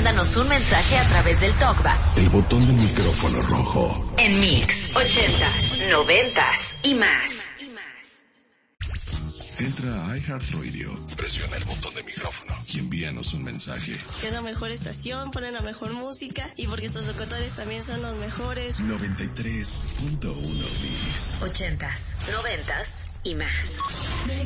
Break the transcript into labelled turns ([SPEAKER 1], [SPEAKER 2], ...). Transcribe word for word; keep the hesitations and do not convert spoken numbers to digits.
[SPEAKER 1] mándanos un mensaje a través del TalkBack.
[SPEAKER 2] El botón del micrófono rojo.
[SPEAKER 1] En Mix, ochentas, noventas y más.
[SPEAKER 2] Entra a iHeartRadio, presiona el botón de micrófono y envíanos un mensaje.
[SPEAKER 3] Es la mejor estación, ponen la mejor música y porque sus locutores también son los mejores.
[SPEAKER 2] noventa y tres punto uno Mix.
[SPEAKER 1] Ochentas, noventas y más.